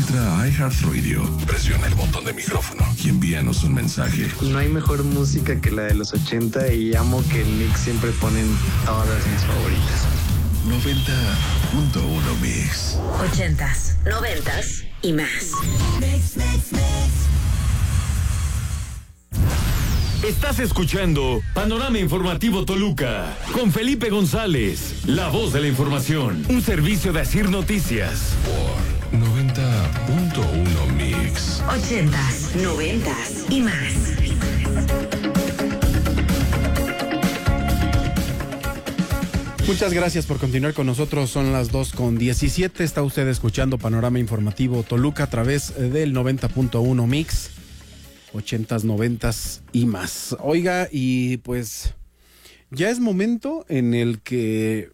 Entra a iHeartRadio, presiona el botón de micrófono y envíanos un mensaje. No hay mejor música que la de los 80 y amo que en Mix siempre ponen todas mis favoritas. 90.1 Mix. 80s, 90s y más. Estás escuchando Panorama Informativo Toluca con Felipe González, la voz de la información, un servicio de Asir Noticias. Por 90.1 Mix. 80s, 90s y más. Muchas gracias por continuar con nosotros. Son las 2:17. Está usted escuchando Panorama Informativo Toluca a través del 90.1 Mix. 80s, 90s y más. Oiga, y pues ya es momento en el que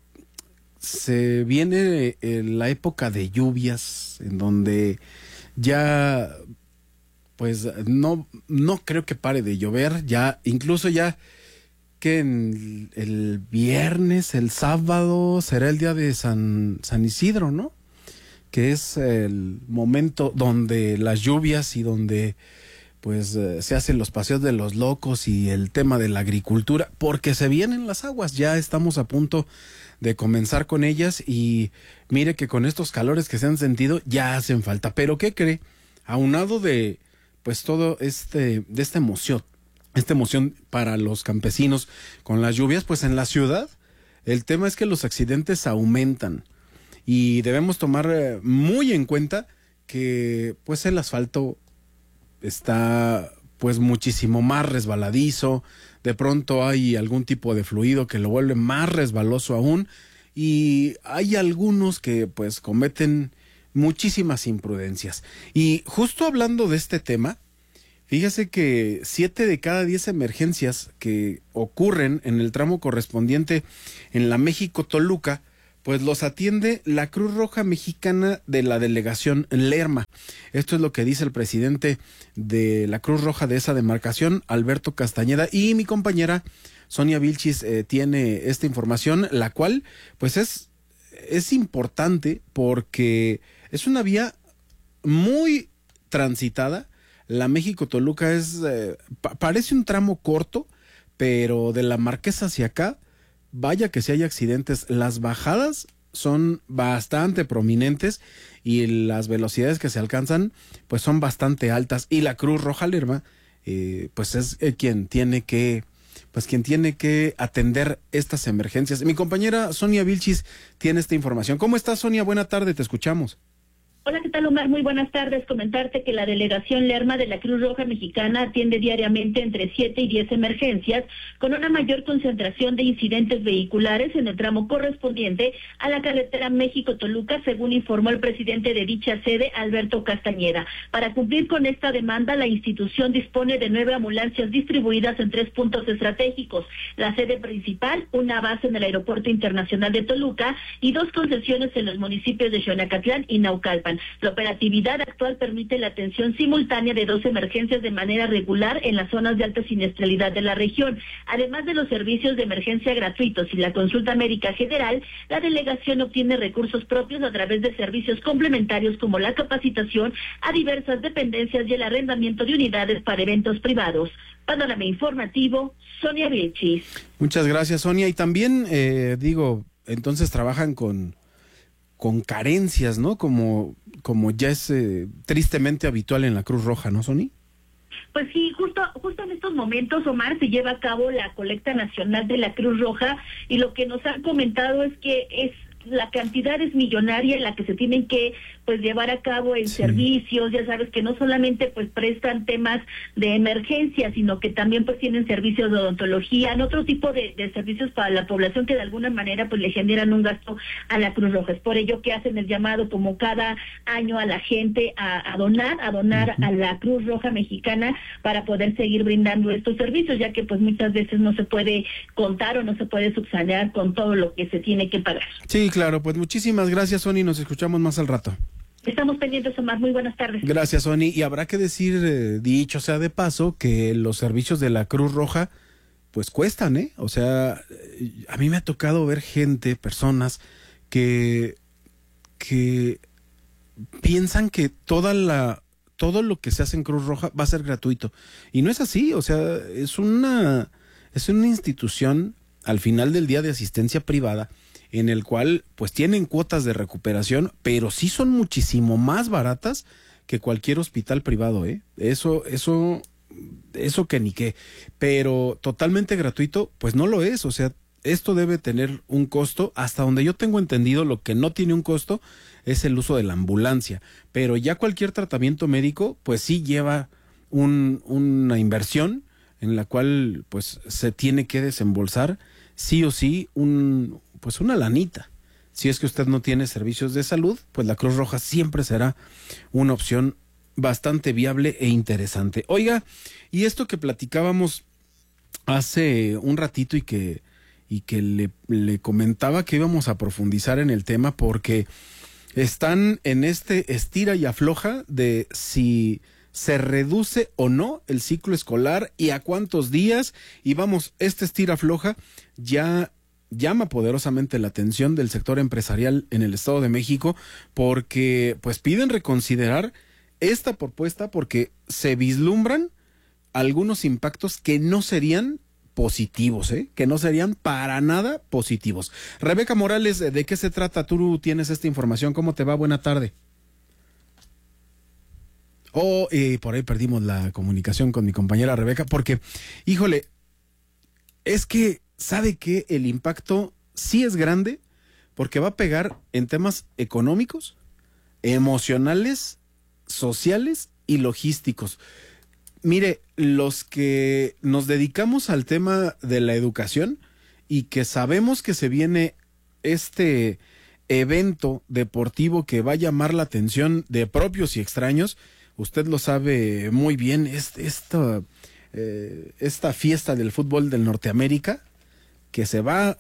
se viene la época de lluvias, en donde ya pues no creo que pare de llover, ya incluso ya que en el viernes, el sábado será el día de San Isidro, ¿no? Que es el momento donde las lluvias y donde pues se hacen los paseos de los locos y el tema de la agricultura, porque se vienen las aguas, ya estamos a punto de comenzar con ellas y mire que con estos calores que se han sentido ya hacen falta. Pero ¿qué cree? Aunado de pues todo de esta emoción para los campesinos con las lluvias, pues en la ciudad el tema es que los accidentes aumentan y debemos tomar muy en cuenta que pues el asfalto está pues muchísimo más resbaladizo, de pronto hay algún tipo de fluido que lo vuelve más resbaloso aún y hay algunos que pues cometen muchísimas imprudencias. Y justo hablando de este tema, fíjese que 7 de cada 10 emergencias que ocurren en el tramo correspondiente en la México-Toluca, pues los atiende la Cruz Roja Mexicana de la delegación Lerma. Esto es lo que dice el presidente de la Cruz Roja de esa demarcación, Alberto Castañeda, y mi compañera Sonia Vilchis tiene esta información, la cual pues es importante porque es una vía muy transitada. La México-Toluca parece un tramo corto, pero de la Marquesa hacia acá, vaya que si hay accidentes. Las bajadas son bastante prominentes y las velocidades que se alcanzan pues son bastante altas, y la Cruz Roja Lerma pues es quien tiene que atender estas emergencias. Mi compañera Sonia Vilchis tiene esta información. ¿Cómo estás, Sonia? Buena tarde, te escuchamos. Hola, ¿qué tal, Omar? Muy buenas tardes. Comentarte que la delegación Lerma de la Cruz Roja Mexicana atiende diariamente entre 7 y 10 emergencias, con una mayor concentración de incidentes vehiculares en el tramo correspondiente a la carretera México-Toluca, según informó el presidente de dicha sede, Alberto Castañeda. Para cumplir con esta demanda, la institución dispone de 9 ambulancias distribuidas en 3 puntos estratégicos: la sede principal, una base en el Aeropuerto Internacional de Toluca y 2 concesiones en los municipios de Xonacatlán y Naucalpan. La operatividad actual permite la atención simultánea de 2 emergencias de manera regular en las zonas de alta siniestralidad de la región. Además de los servicios de emergencia gratuitos y la consulta médica general, la delegación obtiene recursos propios a través de servicios complementarios como la capacitación a diversas dependencias y el arrendamiento de unidades para eventos privados. Panorama Informativo, Sonia Vilchis. Muchas gracias, Sonia. Y también, entonces trabajan con carencias, ¿no? Como ya es tristemente habitual en la Cruz Roja, ¿no, Sony? Pues sí, justo en estos momentos, Omar, se lleva a cabo la colecta nacional de la Cruz Roja, y lo que nos han comentado es que la cantidad es millonaria en la que se tienen que pues llevar a cabo en servicios. Ya sabes que no solamente pues prestan temas de emergencia, sino que también pues tienen servicios de odontología, en otro tipo de servicios para la población que de alguna manera pues le generan un gasto a la Cruz Roja. Es por ello que hacen el llamado como cada año a la gente a donar a la Cruz Roja Mexicana para poder seguir brindando estos servicios, ya que pues muchas veces no se puede contar o no se puede subsanar con todo lo que se tiene que pagar. Sí, claro, pues muchísimas gracias, Sony, nos escuchamos más al rato. Estamos pendientes, Omar, muy buenas tardes. Gracias, Sony, y habrá que decir, dicho sea de paso, que los servicios de la Cruz Roja pues cuestan, o sea, a mí me ha tocado ver personas que piensan que todo lo que se hace en Cruz Roja va a ser gratuito. Y no es así, o sea, es una institución al final del día de asistencia privada en el cual pues tienen cuotas de recuperación, pero sí son muchísimo más baratas que cualquier hospital privado, ¿eh? Eso que ni qué. Pero totalmente gratuito, pues no lo es, o sea, esto debe tener un costo. Hasta donde yo tengo entendido, lo que no tiene un costo es el uso de la ambulancia, pero ya cualquier tratamiento médico pues sí lleva una inversión en la cual pues se tiene que desembolsar sí o sí pues una lanita. Si es que usted no tiene servicios de salud, pues la Cruz Roja siempre será una opción bastante viable e interesante. Oiga, y esto que platicábamos hace un ratito y que le comentaba que íbamos a profundizar en el tema porque están en este estira y afloja de si se reduce o no el ciclo escolar y a cuántos días. Y vamos, este estira afloja ya llama poderosamente la atención del sector empresarial en el Estado de México porque pues piden reconsiderar esta propuesta porque se vislumbran algunos impactos que no serían positivos, que no serían para nada positivos. Rebeca Morales, ¿de qué se trata? Tú tienes esta información. ¿Cómo te va? Buena tarde. Por ahí perdimos la comunicación con mi compañera Rebeca porque, híjole, es que sabe que el impacto sí es grande porque va a pegar en temas económicos, emocionales, sociales y logísticos. Mire, los que nos dedicamos al tema de la educación y que sabemos que se viene este evento deportivo que va a llamar la atención de propios y extraños, usted lo sabe muy bien, esta fiesta del fútbol del Norteamérica que se va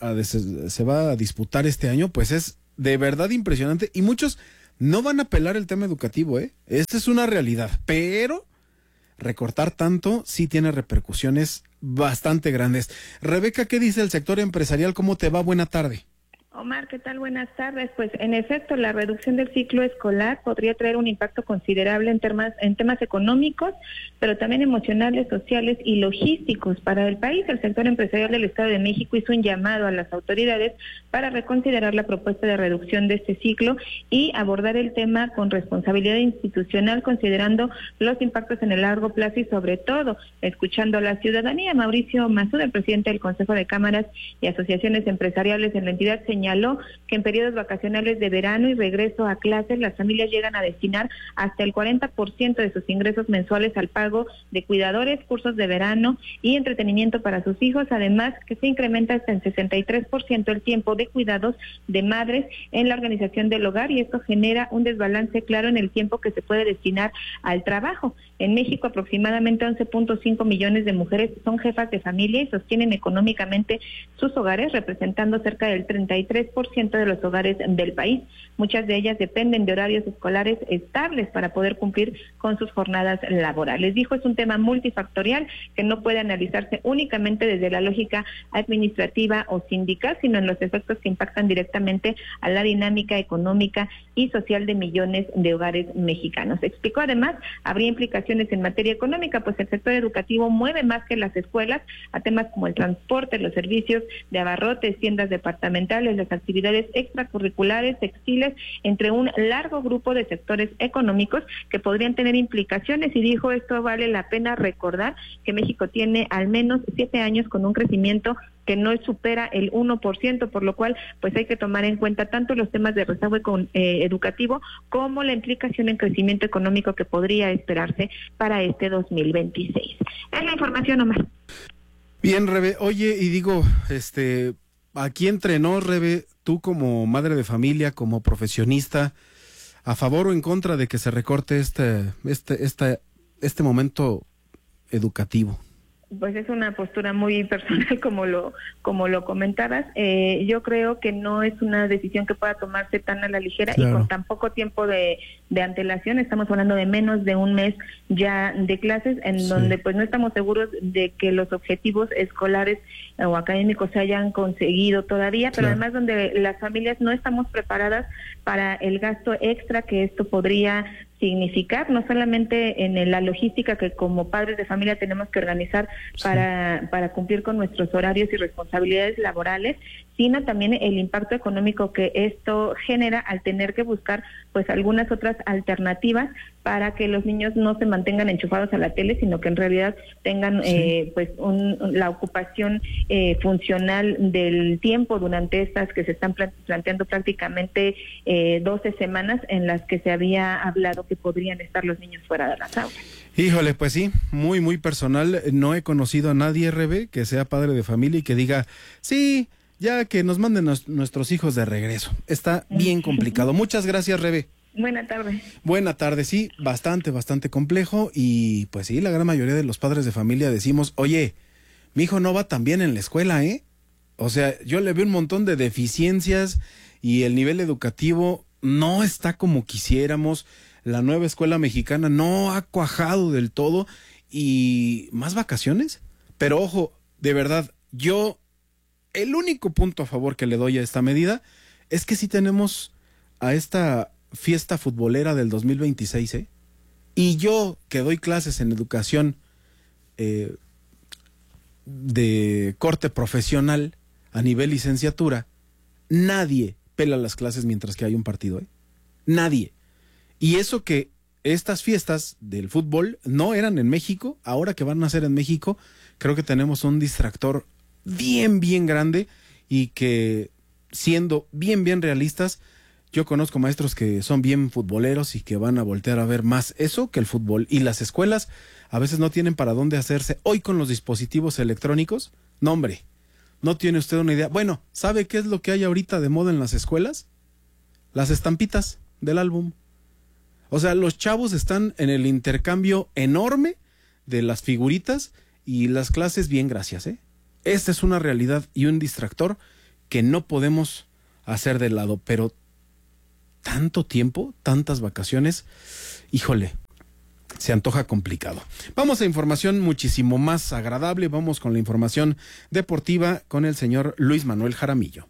a disputar este año, pues es de verdad impresionante y muchos no van a apelar el tema educativo, Esta es una realidad, pero recortar tanto sí tiene repercusiones bastante grandes. Rebeca, ¿qué dice el sector empresarial? ¿Cómo te va? Buena tarde. Omar, ¿qué tal? Buenas tardes. Pues en efecto, la reducción del ciclo escolar podría traer un impacto considerable en temas económicos, pero también emocionales, sociales y logísticos para el país. El sector empresarial del Estado de México hizo un llamado a las autoridades para reconsiderar la propuesta de reducción de este ciclo y abordar el tema con responsabilidad institucional, considerando los impactos en el largo plazo y sobre todo escuchando a la ciudadanía. Mauricio Mazú, el presidente del Consejo de Cámaras y Asociaciones Empresariales en la entidad, señaló que en periodos vacacionales de verano y regreso a clases, las familias llegan a destinar hasta el 40% de sus ingresos mensuales al pago de cuidadores, cursos de verano y entretenimiento para sus hijos, además que se incrementa hasta en 63% el tiempo de cuidados de madres en la organización del hogar y esto genera un desbalance claro en el tiempo que se puede destinar al trabajo. En México aproximadamente 11.5 millones de mujeres son jefas de familia y sostienen económicamente sus hogares, representando cerca del 33% de los hogares del país. Muchas de ellas dependen de horarios escolares estables para poder cumplir con sus jornadas laborales. Dijo, es un tema multifactorial que no puede analizarse únicamente desde la lógica administrativa o sindical, sino en los efectos que impactan directamente a la dinámica económica y social de millones de hogares mexicanos. Explicó además, habría implicaciones en materia económica, pues el sector educativo mueve más que las escuelas a temas como el transporte, los servicios de abarrotes, tiendas departamentales, las actividades extracurriculares, textiles, entre un largo grupo de sectores económicos que podrían tener implicaciones. Y dijo, esto vale la pena recordar que México tiene al menos 7 años con un crecimiento que no supera el 1%, por lo cual pues hay que tomar en cuenta tanto los temas de rezago educativo como la implicación en crecimiento económico que podría esperarse para este 2026. Es la información, Omar. Bien, Rebe. Oye, y digo, aquí entrenó, Rebe, tú como madre de familia, como profesionista, ¿a favor o en contra de que se recorte este momento educativo? Pues es una postura muy personal, como lo comentabas. Yo creo que no es una decisión que pueda tomarse tan a la ligera, claro, y con tan poco tiempo de antelación. Estamos hablando de menos de un mes ya de clases, en donde pues no estamos seguros de que los objetivos escolares o académicos se hayan conseguido todavía, pero además donde las familias no estamos preparadas para el gasto extra que esto podría significar, no solamente en la logística que como padres de familia tenemos que organizar para cumplir con nuestros horarios y responsabilidades laborales, sino también el impacto económico que esto genera al tener que buscar pues algunas otras alternativas para que los niños no se mantengan enchufados a la tele, sino que en realidad tengan la ocupación funcional del tiempo durante estas que se están planteando prácticamente 12 semanas en las que se había hablado que podrían estar los niños fuera de las aulas. Híjole, pues sí, muy, muy personal. No he conocido a nadie, RB, que sea padre de familia y que diga, sí, ya que nos manden nuestros hijos de regreso. Está bien complicado. Muchas gracias, RB. Buena tarde. Buena tarde, sí, bastante complejo y pues sí, la gran mayoría de los padres de familia decimos, oye, mi hijo no va tan bien en la escuela, ¿eh? O sea, yo le veo un montón de deficiencias y el nivel educativo no está como quisiéramos. La nueva escuela mexicana no ha cuajado del todo y más vacaciones. Pero ojo, de verdad, el único punto a favor que le doy a esta medida es que sí tenemos a esta fiesta futbolera del 2026, ¿eh? Y yo que doy clases en educación de corte profesional a nivel licenciatura, nadie pela las clases mientras que hay un partido, ¿eh? Nadie. Y eso que estas fiestas del fútbol no eran en México, ahora que van a ser en México, creo que tenemos un distractor bien grande y que, siendo bien realistas, yo conozco maestros que son bien futboleros y que van a voltear a ver más eso que el fútbol. Y las escuelas a veces no tienen para dónde hacerse. Hoy con los dispositivos electrónicos, no hombre, no tiene usted una idea. Bueno, ¿sabe qué es lo que hay ahorita de moda en las escuelas? Las estampitas del álbum. O sea, los chavos están en el intercambio enorme de las figuritas y las clases bien gracias, ¿eh? Esta es una realidad y un distractor que no podemos hacer de lado, pero tanto tiempo, tantas vacaciones, híjole, se antoja complicado. Vamos a información muchísimo más agradable, vamos con la información deportiva con el señor Luis Manuel Jaramillo.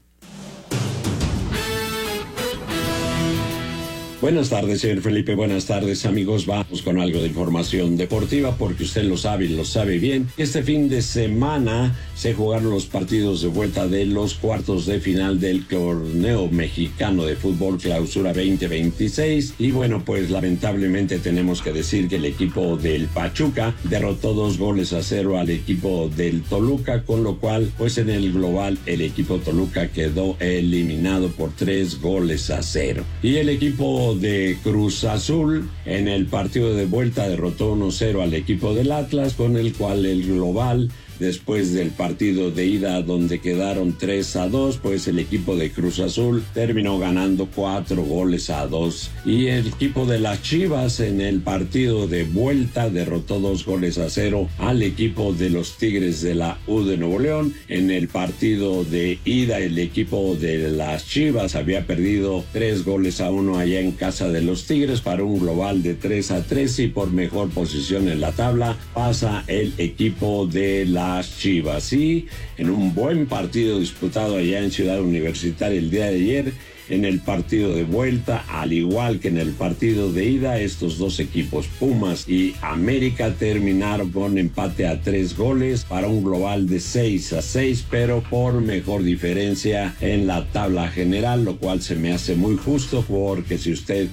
Buenas tardes, señor Felipe. Buenas tardes, amigos. Vamos con algo de información deportiva porque usted lo sabe y lo sabe bien. Este fin de semana se jugaron los partidos de vuelta de los cuartos de final del torneo mexicano de fútbol Clausura 2026. Y bueno, pues lamentablemente tenemos que decir que el equipo del Pachuca derrotó 2-0 al equipo del Toluca, con lo cual, pues en el global, el equipo Toluca quedó eliminado por 3-0. Y el equipo de Cruz Azul en el partido de vuelta derrotó 1-0 al equipo del Atlas, con el cual el global, después del partido de ida donde quedaron 3-2, pues el equipo de Cruz Azul terminó ganando 4-2. Y el equipo de las Chivas en el partido de vuelta derrotó 2-0 al equipo de los Tigres de la U de Nuevo León. En el partido de ida el equipo de las Chivas había perdido 3-1 allá en casa de los Tigres para un global de 3-3 y por mejor posición en la tabla pasa el equipo de las Chivas. Y en un buen partido disputado allá en Ciudad Universitaria el día de ayer, en el partido de vuelta, al igual que en el partido de ida, estos dos equipos, Pumas y América, terminaron con empate a 3 goles para un global de 6-6, pero por mejor diferencia en la tabla general, lo cual se me hace muy justo porque si usted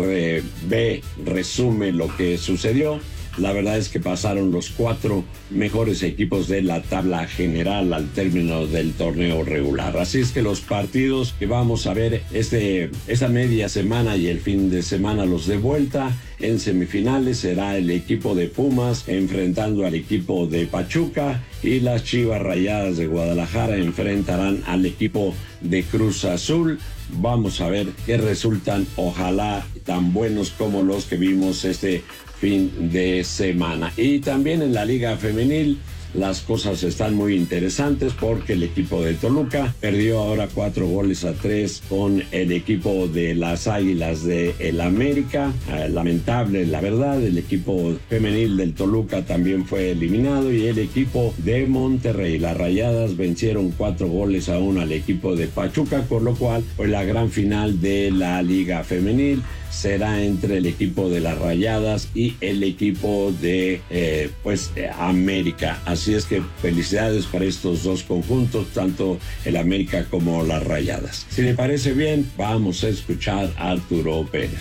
resume lo que sucedió, la verdad es que pasaron los 4 mejores equipos de la tabla general al término del torneo regular. Así es que los partidos que vamos a ver esta media semana y el fin de semana, los de vuelta, en semifinales será el equipo de Pumas enfrentando al equipo de Pachuca y las Chivas Rayadas de Guadalajara enfrentarán al equipo de Cruz Azul. Vamos a ver qué resultan, ojalá tan buenos como los que vimos este fin de semana. Y también en la Liga Femenil, las cosas están muy interesantes porque el equipo de Toluca perdió ahora 4-3 con el equipo de las Águilas de el América. Lamentable, la verdad. El equipo femenil del Toluca también fue eliminado y el equipo de Monterrey, las Rayadas, vencieron 4-1 al equipo de Pachuca, por lo cual pues la gran final de la Liga Femenil será entre el equipo de las Rayadas y el equipo de América. Así es que felicidades para estos dos conjuntos, tanto el América como las Rayadas. Si le parece bien, vamos a escuchar a Arturo Pérez.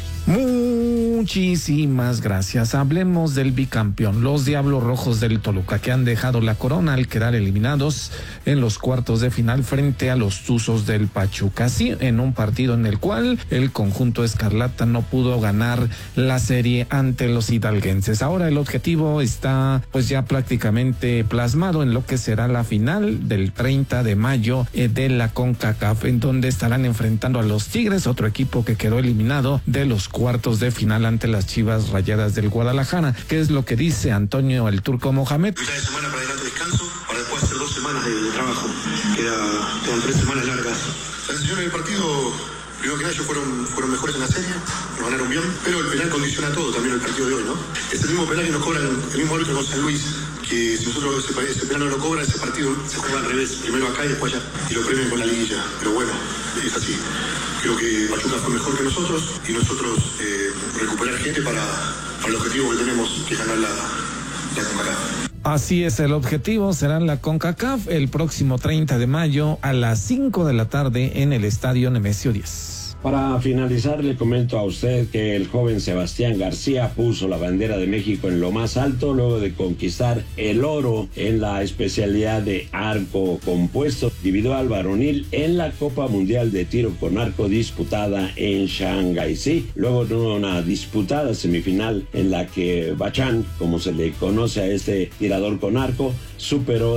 Muchísimas gracias. Hablemos del bicampeón, los Diablos Rojos del Toluca, que han dejado la corona al quedar eliminados en los cuartos de final frente a los Tuzos del Pachuca. Sí, en un partido en el cual el conjunto escarlata no pudo ganar la serie ante los hidalguenses. Ahora el objetivo está pues ya prácticamente plasmado en lo que será la final del 30 de mayo de la CONCACAF, en donde estarán enfrentando a los Tigres, otro equipo que quedó eliminado de los cuartos de final ante las Chivas Rayadas del Guadalajara. ¿Qué es lo que dice Antonio el Turco Mohamed? Mitad de semana para adelante descanso, para después hacer 2 semanas de trabajo. Quedan 3 semanas largas. La decisión del partido, primero que nada, ellos fueron mejores en la serie, nos ganaron bien, pero el penal condiciona todo, también el partido de hoy, ¿no? Es el mismo penal que nos cobran, el mismo árbitro con San Luis, que si nosotros ese penal no lo cobran, ese partido se juega al revés, primero acá y después allá, y lo premian con la liguilla, pero bueno, es así. Creo que Pachuca fue mejor que nosotros y nosotros recuperar gente para el objetivo que tenemos, que es ganar la CONCACAF. Así es, el objetivo será la CONCACAF el próximo 30 de mayo a las 5 de la tarde en el Estadio Nemesio 10. Para finalizar, le comento a usted que el joven Sebastián García puso la bandera de México en lo más alto luego de conquistar el oro en la especialidad de arco compuesto individual varonil en la Copa Mundial de Tiro con Arco disputada en Shanghái. Sí, luego de una disputada semifinal en la que Bachan, como se le conoce a este tirador con arco, superó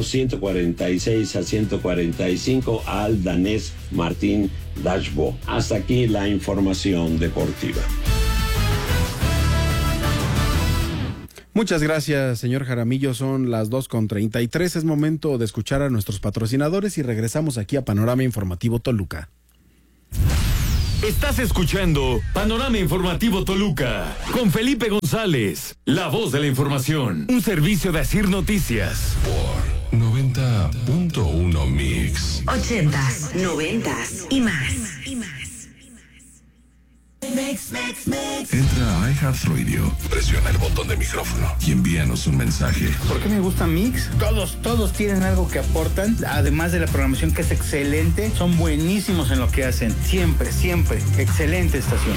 146-145 al danés Martín Dashbo. Hasta aquí la información deportiva. Muchas gracias, señor Jaramillo. Son las 2:33. Es momento de escuchar a nuestros patrocinadores y regresamos aquí a Panorama Informativo Toluca. Estás escuchando Panorama Informativo Toluca con Felipe González, la voz de la información. Un servicio de Asir Noticias. Por 90.1 Mix. 80s, 90s y más. Entra a iHeartRadio, presiona el botón de micrófono y envíanos un mensaje. ¿Por qué me gusta Mix? Todos tienen algo que aportan, además de la programación que es excelente, son buenísimos en lo que hacen, siempre, excelente estación.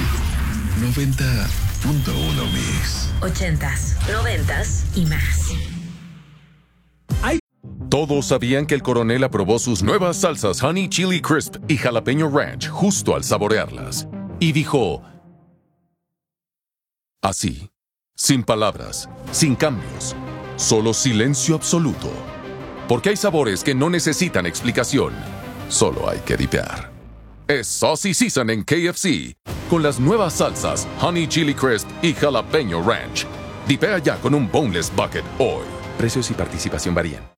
90.1 Mix. 80s, 90s y más. Todos sabían que el coronel aprobó sus nuevas salsas Honey Chili Crisp y Jalapeño Ranch justo al saborearlas. Y dijo, así, sin palabras, sin cambios, solo silencio absoluto. Porque hay sabores que no necesitan explicación, solo hay que dipear. Es Saucy Season en KFC, con las nuevas salsas Honey Chili Crisp y Jalapeño Ranch. Dipea ya con un Boneless Bucket hoy. Precios y participación varían.